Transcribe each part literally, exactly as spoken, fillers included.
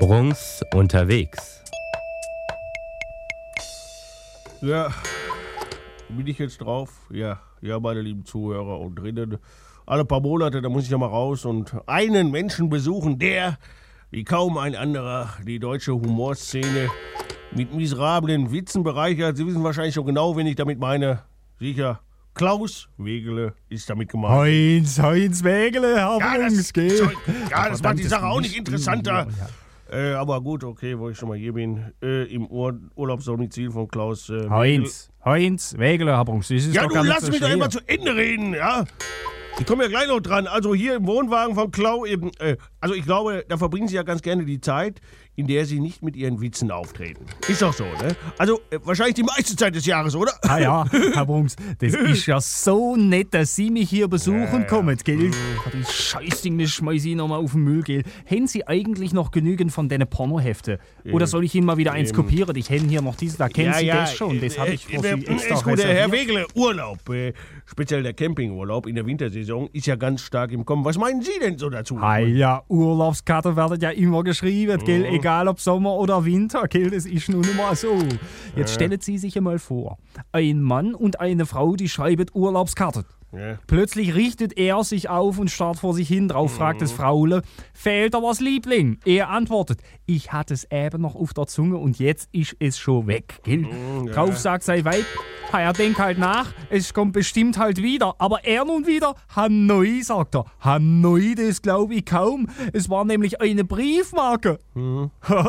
Bruns unterwegs. Ja, bin ich jetzt drauf? Ja, ja, meine lieben Zuhörer und drinnen. Alle paar Monate, da muss ich ja mal raus und einen Menschen besuchen, der, wie kaum ein anderer, die deutsche Humorszene mit miserablen Witzen bereichert. Sie wissen wahrscheinlich schon genau, wen ich damit meine. Sicher, Klaus Wegele ist damit gemeint. Heinz, Heinz Wegele, Herr Ja, Bruns, das, gell? Zeug, ja, das macht die Verdammtes Sache auch nicht Mist. interessanter. Ja. Äh, aber gut, okay, wo ich schon mal hier bin. Äh, Im Ur Urlaubsdomizil von Klaus äh, Heinz, Heinz Wegele, Herr Bruns, das ist Ja, doch du gar nicht lass so mich doch schwer. immer zu Ende reden, ja? Ich komme ja gleich noch dran. Also hier im Wohnwagen von Klau eben, äh, also ich glaube, da verbringen Sie ja ganz gerne die Zeit, in der Sie nicht mit Ihren Witzen auftreten. Ist doch so, ne? Also äh, wahrscheinlich die meiste Zeit des Jahres, oder? Ah ja, Herr Bruns, das ist ja so nett, dass Sie mich hier besuchen Ja, ja. kommen, gell? Die Scheißding, das schmeiß ich nochmal auf den Müll, gell? Haben Sie eigentlich noch genügend von deinen Pornoheften? Oder soll ich Ihnen mal wieder eins Ähm. kopieren? Ich hätte hier noch dieses, da kennen Sie das schon. Das habe ich äh, für äh, Sie extra ist gut, äh, Herr reserviert. Wegele, Urlaub, äh, speziell der Campingurlaub in der Wintersaison, ist ja ganz stark im Kommen. Was meinen Sie denn so dazu? Ah ja, Urlaubskarte werden ja immer geschrieben, gell? Mhm. Egal ob Sommer oder Winter, gell? Das ist nun mal so. Jetzt stellen Sie sich einmal vor, ein Mann und eine Frau, die schreiben Urlaubskarte. Ja. Plötzlich richtet er sich auf und starrt vor sich hin. Drauf fragt Mhm. das Fraule, fehlt da was, Liebling? Er antwortet, ich hatte es eben noch auf der Zunge und jetzt ist es schon weg. Gell? Mhm, ja. Drauf sagt sein Weib, ha, er denkt halt nach, es kommt bestimmt halt wieder. Aber er nun wieder, Hanoi, sagt er. Hanoi, das glaube ich kaum. Es war nämlich eine Briefmarke. Mhm.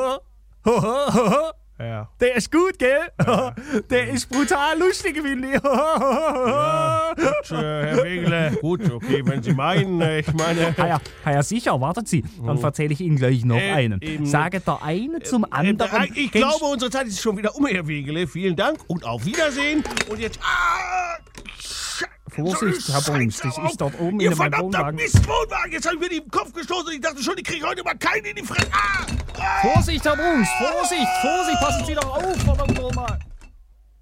Ja. Der ist gut, gell? Der ist brutal lustig, finde ich. Ja, gut, äh, Herr Wegele. Gut, okay, wenn Sie meinen, äh, ich meine... Ah ja, ah ja, sicher, warten Sie. Dann erzähle ich Ihnen gleich noch Äh, einen. eben. Sage der eine zum anderen. Äh, ich glaube, unsere Zeit ist schon wieder um, Herr Wegele. Vielen Dank und auf Wiedersehen. Und jetzt... Ah, Sche- Vorsicht, so Herr eine Bruns, das Scheiße ist dort oben Ihr in meinem verdammter Wohnwagen. Mistwohnwagen. Jetzt habe ich mir die im Kopf gestoßen und ich dachte schon, ich kriege heute mal keinen in die Fresse. Ah, ah. Vorsicht, Herr Bruns, Vorsicht, Vorsicht, passen Sie doch auf, verdammt nochmal.